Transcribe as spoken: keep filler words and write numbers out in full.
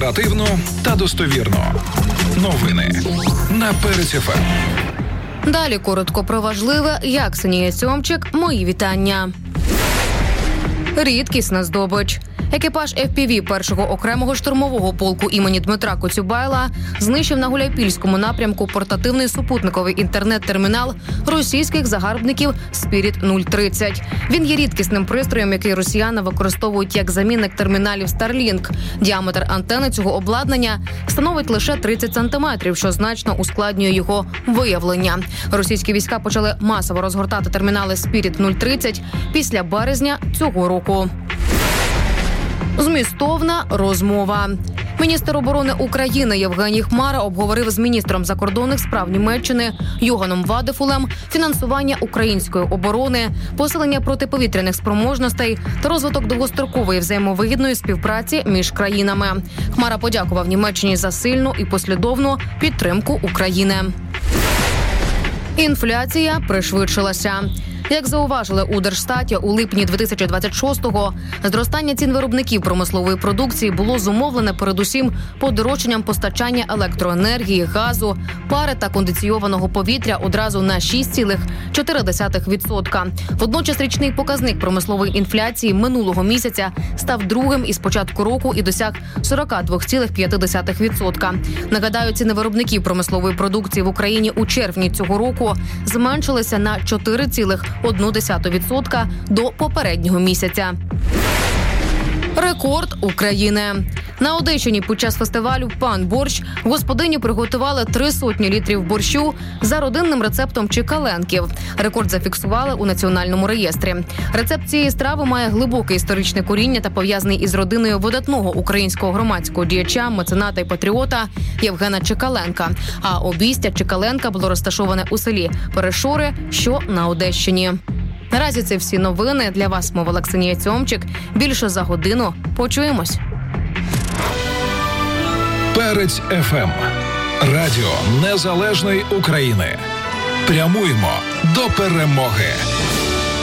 Оперативно та достовірно. Новини на Перець еф ем. Далі коротко про важливе. Я, Ксенія Сьомчик. Мої вітання. Рідкісна здобич. Екіпаж еф пі ві першого окремого штурмового полку імені Дмитра Коцюбайла знищив на Гуляйпільському напрямку портативний супутниковий інтернет-термінал російських загарбників «Спіріт нуль тридцять». Він є рідкісним пристроєм, який росіяни використовують як замінник терміналів Starlink. Діаметр антени цього обладнання становить лише тридцять сантиметрів, що значно ускладнює його виявлення. Російські війська почали масово розгортати термінали «Спіріт нуль тридцять» після березня цього року. Змістовна розмова. Міністр оборони України Євгеній Хмара обговорив з міністром закордонних справ Німеччини Йоганом Вадефулем фінансування української оборони, посилення протиповітряних спроможностей та розвиток довгострокової взаємовигідної співпраці між країнами. Хмара подякував Німеччині за сильну і послідовну підтримку України. Інфляція пришвидшилася. Як зауважили у Держстаті, у липні дві тисячі двадцять шостого зростання цін виробників промислової продукції було зумовлене передусім подорожчанням постачання електроенергії, газу, пари та кондиційованого повітря одразу на шість цілих чотири десятих відсотка. Водночас річний показник промислової інфляції минулого місяця став другим із початку року і досяг сорок два цілих п'ять десятих відсотка. Нагадаю, ціни виробників промислової продукції в Україні у червні цього року зменшилися на чотири цілих одну десяту відсотка до попереднього місяця. Рекорд України. На Одещині під час фестивалю «Пан Борщ» господині приготували три сотні літрів борщу за родинним рецептом Чекаленків. Рекорд зафіксували у національному реєстрі. Рецепт цієї страви має глибоке історичне коріння та пов'язаний із родиною видатного українського громадського діяча, мецената і патріота Євгена Чекаленка. А обійстя Чекаленка було розташоване у селі Перешори, що на Одещині. Наразі це всі новини. Для вас мовила Ксенія Сьомчик. Більше за годину. Почуємось. Перець еф ем. Радіо Незалежної України. Прямуємо до перемоги.